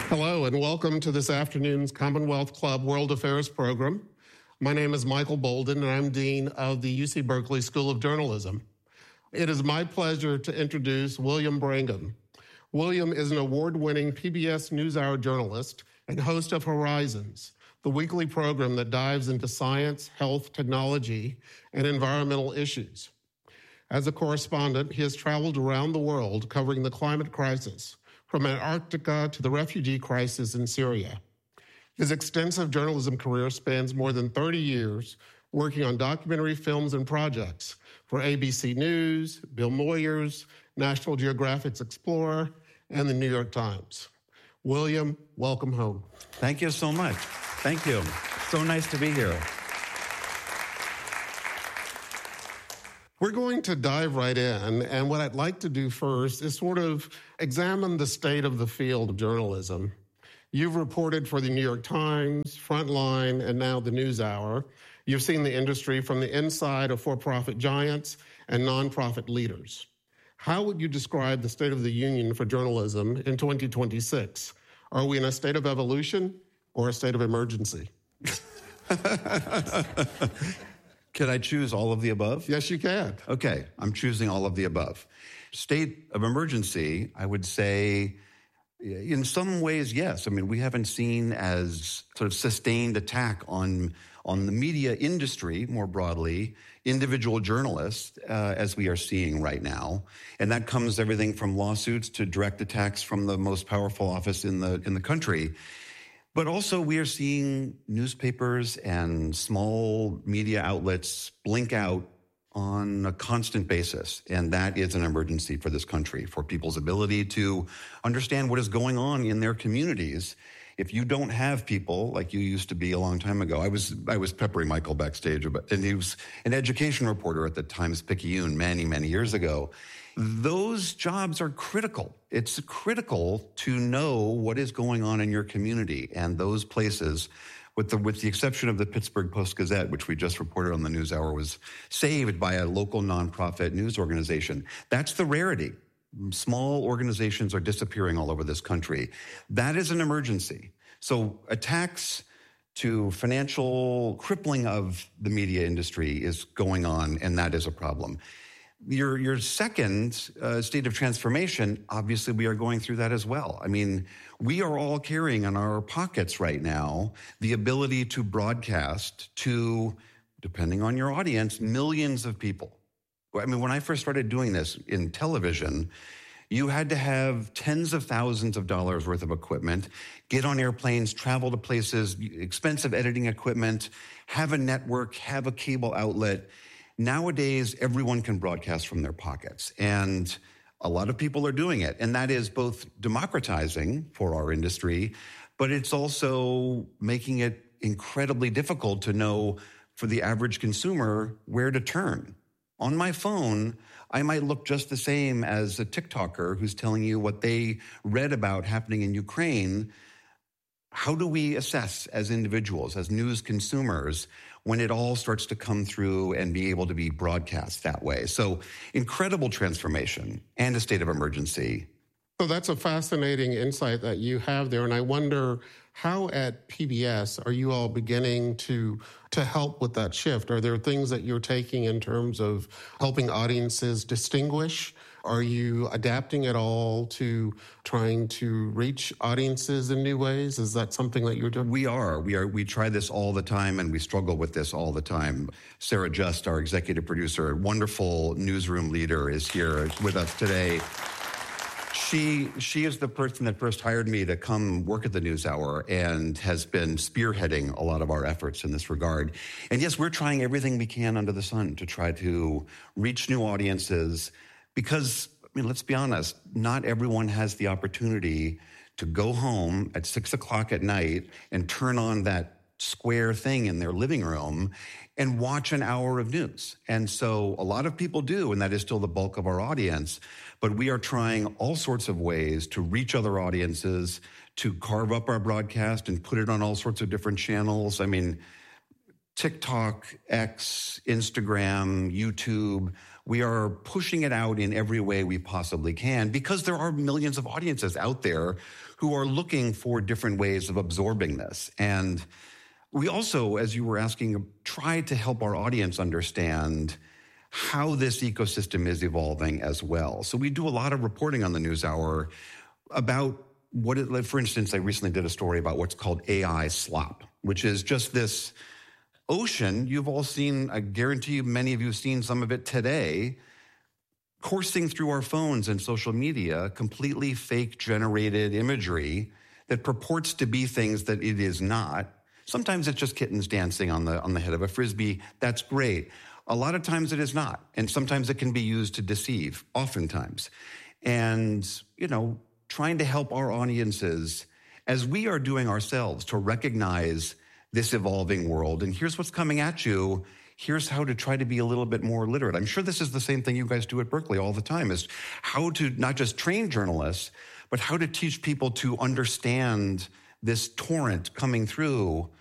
Hello, and welcome to this afternoon's Commonwealth Club World Affairs program. My name is Michael Bolden, and I'm Dean of the UC Berkeley School of Journalism. It is my pleasure to introduce William Brangham. William is an award-winning PBS NewsHour journalist and host of Horizons, the weekly program that dives into science, health, technology, and environmental issues. As a correspondent, he has traveled around the world covering the climate crisis, from Antarctica to the refugee crisis in Syria. His extensive journalism career spans more than 30 years, working on documentary films and projects for ABC News, Bill Moyers, National Geographic's Explorer, and the New York Times. William, welcome home. Thank you so much. Thank you. So nice to be here. We're going to dive right in, and what I'd like to do first is sort of examine the state of the field of journalism. You've reported for the New York Times, Frontline, and now the NewsHour. You've seen the industry from the inside of for-profit giants and nonprofit leaders. How would you describe the state of the union for journalism in 2026? Are we in a state of evolution or a state of emergency? Could I choose all of the above? Yes, you can. Okay, I'm choosing all of the above. State of emergency, I would say, in some ways, yes. I mean, we haven't seen as sort of sustained attack on the media industry more broadly, individual journalists, as we are seeing right now. And that comes everything from lawsuits to direct attacks from the most powerful office in the country. But also we are seeing newspapers and small media outlets blink out on a constant basis. And that is an emergency for this country, for people's ability to understand what is going on in their communities. If you don't have people like you used to be a long time ago, I was peppering Michael backstage, and he was an education reporter at the Times-Picayune many years ago. Those jobs are critical. It's critical to know what is going on in your community, and those places, with the exception of the Pittsburgh Post-Gazette, which we just reported on the NewsHour, was saved by a local nonprofit news organization. That's the rarity. Small organizations are disappearing all over this country. That is an emergency. So attacks to financial crippling of the media industry is going on, and that is a problem. Your second state of transformation, obviously we are going through that as well. I mean, we are all carrying in our pockets right now the ability to broadcast to, depending on your audience, millions of people. I mean, when I first started doing this in television, you had to have tens of thousands of dollars worth of equipment, get on airplanes, travel to places, expensive editing equipment, have a network, have a cable outlet. Nowadays, everyone can broadcast from their pockets, and a lot of people are doing it. And that is both democratizing for our industry, but it's also making it incredibly difficult to know for the average consumer where to turn. On my phone, I might look just the same as a TikToker who's telling you what they read about happening in Ukraine. How do we assess as individuals, as news consumers, when it all starts to come through and be able to be broadcast that way? So incredible transformation and a state of emergency. So that's a fascinating insight that you have there. And I wonder, how at PBS are you all beginning to help with that shift? Are there things that you're taking in terms of helping audiences distinguish? Are you adapting at all to trying to reach audiences in new ways? Is that something that you're doing? We are. We try this all the time, and we struggle with this all the time. Sarah Just, our executive producer, wonderful newsroom leader, is here with us today. She is the person that first hired me to come work at the NewsHour and has been spearheading a lot of our efforts in this regard. And yes, we're trying everything we can under the sun to try to reach new audiences because, I mean, let's be honest, not everyone has the opportunity to go home at 6 o'clock at night and turn on that square thing in their living room and watch an hour of news. And so a lot of people do, and that is still the bulk of our audience. But we are trying all sorts of ways to reach other audiences, to carve up our broadcast and put it on all sorts of different channels. I mean, TikTok, X, Instagram, YouTube, We are pushing it out in every way we possibly can because there are millions of audiences out there who are looking for different ways of absorbing this. And we also, as you were asking, try to help our audience understand how this ecosystem is evolving as well. So we do a lot of reporting on the NewsHour about for instance, I recently did a story about what's called AI slop, which is just this ocean you've all seen. I guarantee you many of you have seen some of it today, coursing through our phones and social media, completely fake generated imagery that purports to be things that it is not. Sometimes it's just kittens dancing on the head of a Frisbee. That's great. A lot of times it is not. And sometimes it can be used to deceive, oftentimes. And, trying to help our audiences, as we are doing ourselves, to recognize this evolving world. And here's what's coming at you. Here's how to try to be a little bit more literate. I'm sure this is the same thing you guys do at Berkeley all the time, is how to not just train journalists, but how to teach people to understand this torrent coming through